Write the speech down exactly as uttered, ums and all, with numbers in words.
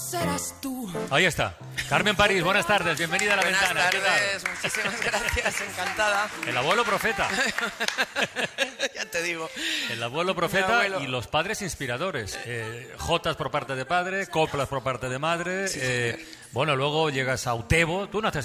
serás tú. Ahí está. Carmen París, buenas tardes, bienvenida a La Buenas Ventana. tardes, ¿Qué tal? muchísimas gracias, encantada. El abuelo profeta. Ya te digo. El abuelo Mi profeta abuelo. y los padres inspiradores. Eh, jotas por parte de padre, coplas por parte de madre. Sí, eh, bueno, luego llegas a Utebo. Tú no haces